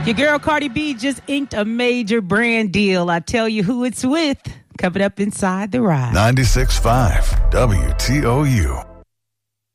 Your girl Cardi B just inked a major brand deal. I tell you who it's with. Coming up inside the ride. 96.5 WTOU.